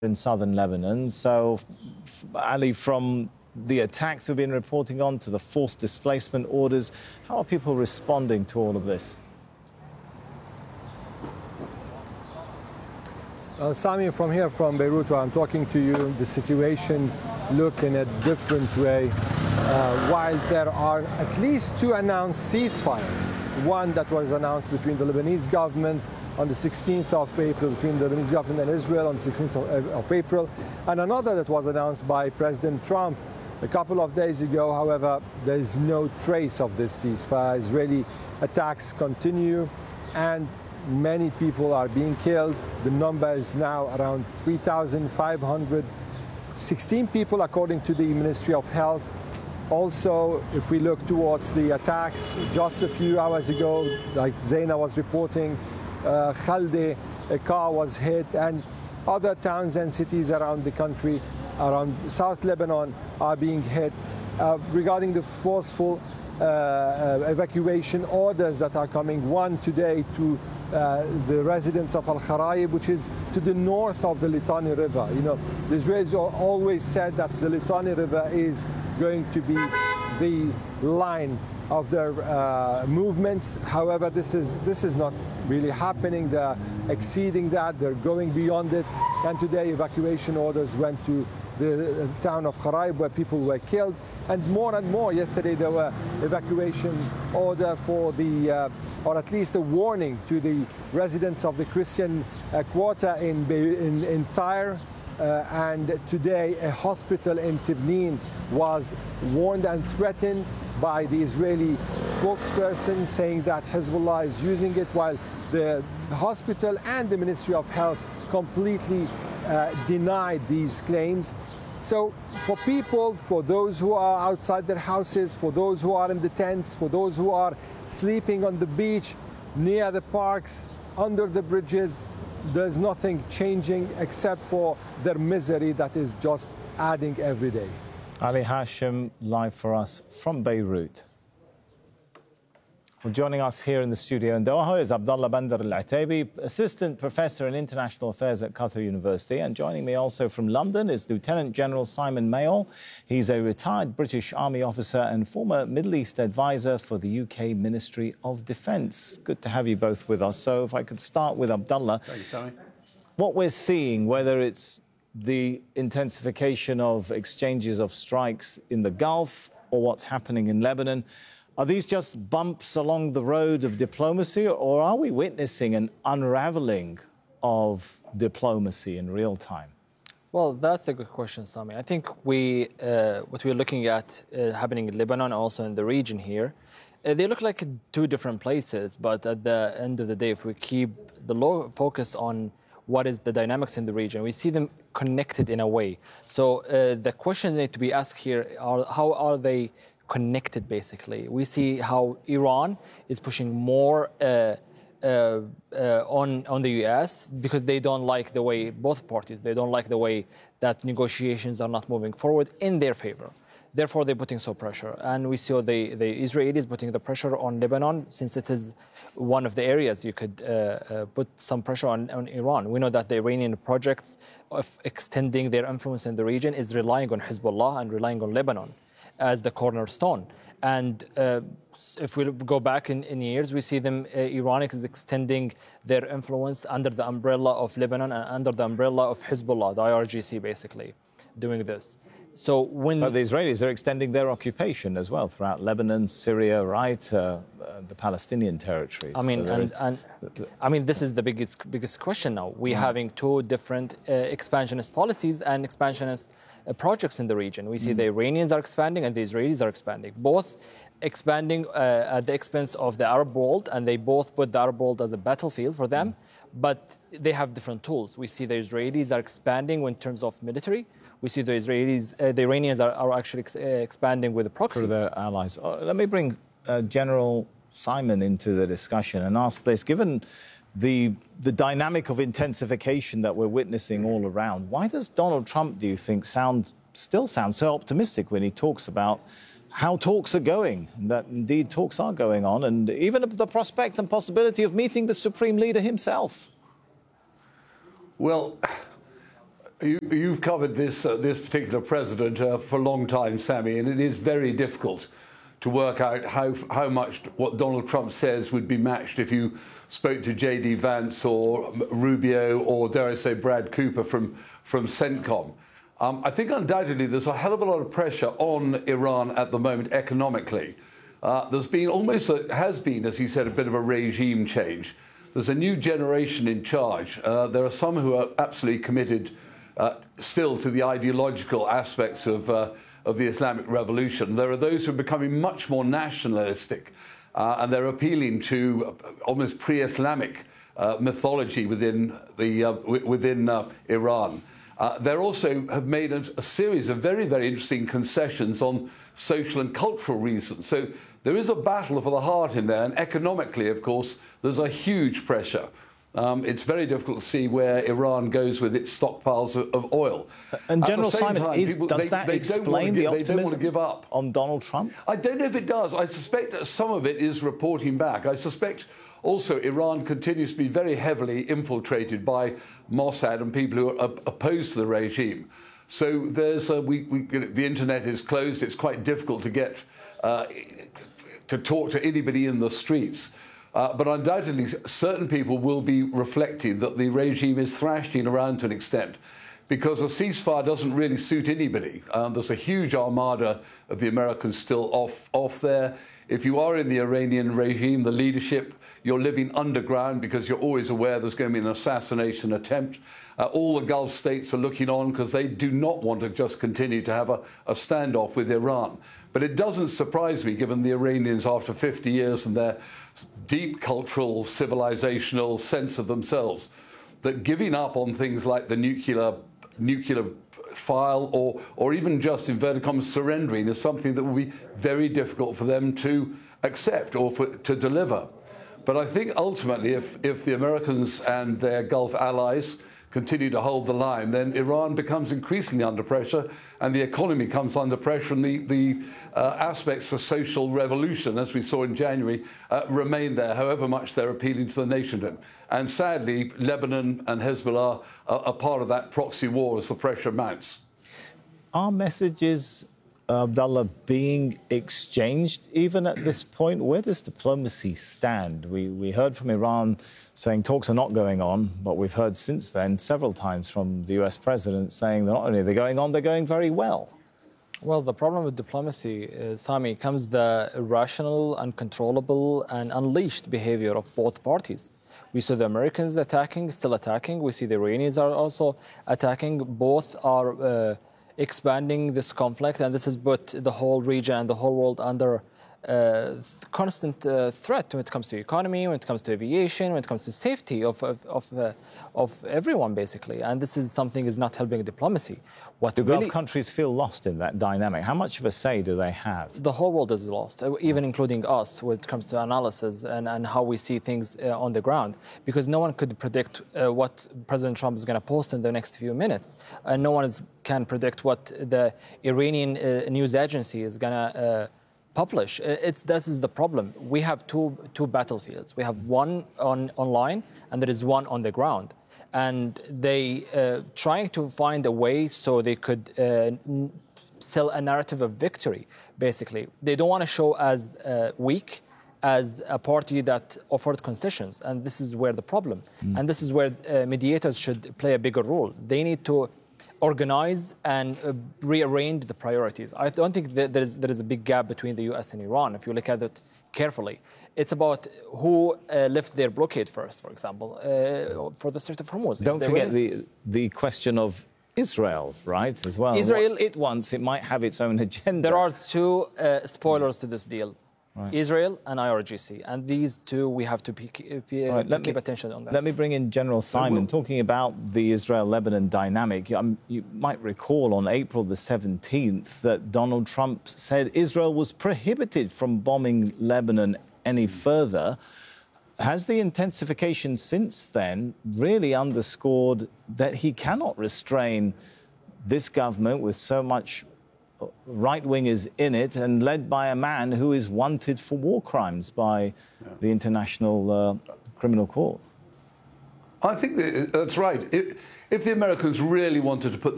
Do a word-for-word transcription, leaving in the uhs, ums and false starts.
in southern Lebanon. So, Ali, from the attacks we've been reporting on to the forced displacement orders, how are people responding to all of this? Uh, Sami, from here, from Beirut, where I'm talking to you, the situation looks in a different way. Uh, while there are at least two announced ceasefires, one that was announced between the Lebanese government on the sixteenth of April, between the Lebanese government and Israel on the sixteenth of April, and another that was announced by President Trump a couple of days ago. However, there is no trace of this ceasefire. Israeli attacks continue, and many people are being killed. The number is now around three thousand five hundred sixteen people, according to the Ministry of Health. Also, if we look towards the attacks, just a few hours ago, like Zaina was reporting, uh, Khalde, a car was hit, and other towns and cities around the country, around South Lebanon, are being hit. Uh, regarding the forceful uh, uh, evacuation orders that are coming, one today to uh, the residents of Al-Kharaib, which is to the north of the Litani River. You know, the Israelis always said that the Litani River is going to be the line of their uh, movements. However, this is this is not really happening. They're exceeding that. They're going beyond it. And today, evacuation orders went to the town of Kharaib, where people were killed, and more and more. Yesterday, there were evacuation order for the, uh, or at least a warning to the residents of the Christian uh, quarter in in, in Tyre. Uh, and today, a hospital in Tibnin was warned and threatened by the Israeli spokesperson, saying that Hezbollah is using it, while the hospital and the Ministry of Health completely uh, denied these claims. So for people, for those who are outside their houses, for those who are in the tents, for those who are sleeping on the beach, near the parks, under the bridges, there's nothing changing except for their misery that is just adding every day. Ali Hashim, live for us from Beirut. Well, joining us here in the studio in Doha is Abdullah Bandar Al-Ataibi, Assistant Professor in International Affairs at Qatar University. And joining me also from London is Lieutenant General Simon Mayall. He's a retired British Army officer and former Middle East advisor for the U K Ministry of Defence. Good to have you both with us. So if I could start with Abdullah. Thank you, Sami. What we're seeing, whether it's the intensification of exchanges of strikes in the Gulf or what's happening in Lebanon, are these just bumps along the road of diplomacy, or are we witnessing an unraveling of diplomacy in real time? Well, that's a good question, Sami. I think we, uh, what we're looking at uh, happening in Lebanon, also in the region here, uh, they look like two different places, but at the end of the day, if we keep the low focus on what is the dynamics in the region, we see them connected in a way. So uh, the question need to be asked here are how are they connected, basically? We see how Iran is pushing more uh, uh, uh, on, on the U S because they don't like the way, both parties, they don't like the way that negotiations are not moving forward in their favor. Therefore, they're putting so pressure. And we saw the, the Israelis putting the pressure on Lebanon, since it is one of the areas you could uh, uh, put some pressure on, on Iran. We know that the Iranian projects of extending their influence in the region is relying on Hezbollah and relying on Lebanon as the cornerstone. And uh, if we go back in, in years, we see them, uh, Iran is extending their influence under the umbrella of Lebanon and under the umbrella of Hezbollah, the I R G C, basically, doing this. So when but the Israelis are extending their occupation as well throughout Lebanon, Syria, right, uh, uh, the Palestinian territories. I mean, so and, and I mean, this is the biggest biggest question now. We're mm. having two different uh, expansionist policies and expansionist uh, projects in the region. We see mm. the Iranians are expanding and the Israelis are expanding, both expanding uh, at the expense of the Arab world, and they both put the Arab world as a battlefield for them. Mm. But they have different tools. We see the Israelis are expanding in terms of military. We see the Israelis, uh, the Iranians are, are actually ex- uh, expanding with the proxies. Through their allies. Oh, let me bring uh, General Simon into the discussion and ask this. Given the, the dynamic of intensification that we're witnessing all around, why does Donald Trump, do you think, sound still sound so optimistic when he talks about how talks are going, that indeed talks are going on, and even the prospect and possibility of meeting the Supreme Leader himself? Well, You, you've covered this uh, this particular president uh, for a long time, Sammy, and it is very difficult to work out how how much what Donald Trump says would be matched if you spoke to J D Vance or Rubio or, dare I say, Brad Cooper from from CENTCOM. Um, I think undoubtedly there's a hell of a lot of pressure on Iran at the moment economically. Uh, there's been almost a, has been, as he said, a bit of a regime change. There's a new generation in charge. Uh, there are some who are absolutely committed uh, still to the ideological aspects of uh, of the Islamic Revolution. There are those who are becoming much more nationalistic, uh, and they're appealing to almost pre-Islamic uh, mythology within the uh, w- within uh, Iran. Uh, they also have made a, a series of very, very interesting concessions on social and cultural reasons. So there is a battle for the heart in there, and economically, of course, there's a huge pressure. Um, it's very difficult to see where Iran goes with its stockpiles of, of oil. And At General the same Simon, time, is, people, does they, that they don't explain wanna the give, optimism they don't want to give up on Donald Trump? I don't know if it does. I suspect that some of it is reporting back. I suspect also Iran continues to be very heavily infiltrated by Mossad and people who are opposed to the regime. So there's a, we, we, the internet is closed. It's quite difficult to get uh, to talk to anybody in the streets. Uh, but undoubtedly, certain people will be reflecting that the regime is thrashing around to an extent, because a ceasefire doesn't really suit anybody. Um, there's a huge armada of the Americans still off, off there. If you are in the Iranian regime, the leadership, you're living underground because you're always aware there's going to be an assassination attempt. Uh, all the Gulf states are looking on because they do not want to just continue to have a, a standoff with Iran. But it doesn't surprise me, given the Iranians, after fifty years and their deep cultural, civilizational sense of themselves, that giving up on things like the nuclear nuclear file or, or even just, inverted commas, surrendering is something that will be very difficult for them to accept or for, to deliver. But I think ultimately, if, if the Americans and their Gulf allies continue to hold the line, then Iran becomes increasingly under pressure and the economy comes under pressure, and the, the uh, aspects for social revolution, as we saw in January, uh, remain there, however much they're appealing to the nation. And sadly, Lebanon and Hezbollah are, are part of that proxy war as the pressure mounts. Are messages, Abdullah, being exchanged even at this point? Where does diplomacy stand? We, we heard from Iran saying talks are not going on, but we've heard since then several times from the U S president saying that not only are they going on, they're going very well. Well, the problem with diplomacy, uh, Sami, comes the irrational, uncontrollable and unleashed behavior of both parties. We saw the Americans attacking, still attacking. We see the Iranians are also attacking. Both are uh, expanding this conflict, and this has put the whole region and the whole world under uh, constant uh, threat when it comes to economy, when it comes to aviation, when it comes to safety of of of, uh, of everyone, basically. And this is something is not helping diplomacy. What do really, Gulf countries feel lost in that dynamic? How much of a say do they have? The whole world is lost, even including us, when it comes to analysis and, and how we see things uh, on the ground. Because no one could predict uh, what President Trump is going to post in the next few minutes. And no one is, can predict what the Iranian uh, news agency is going to uh, publish. It's, this is the problem. We have two, two battlefields. We have one on online, and there is one on the ground. And they uh, trying to find a way so they could uh, n- sell a narrative of victory, basically. They don't want to show as uh, weak as a party that offered concessions. And this is where the problem. Mm. And this is where uh, mediators should play a bigger role. They need to organize and uh, rearrange the priorities. I don't think that there is, there is a big gap between the U S and Iran, if you look at it carefully. It's about who uh, lifted their blockade first, for example, uh, for the Strait of Hormuz. Don't forget the the question of Israel, right, as well. Israel, what it wants, it might have its own agenda. There are two uh, spoilers to this deal. Right. Israel and I R G C. And these two, we have to, be, be, right, to keep me, attention on that. Let me bring in General Simon, talking about the Israel-Lebanon dynamic. Um, you might recall on April the seventeenth that Donald Trump said Israel was prohibited from bombing Lebanon any further. Has the intensification since then really underscored that he cannot restrain this government with so much right-wingers in it and led by a man who is wanted for war crimes by yeah. the International uh, Criminal Court? I think that that's right. If, if the Americans really wanted to put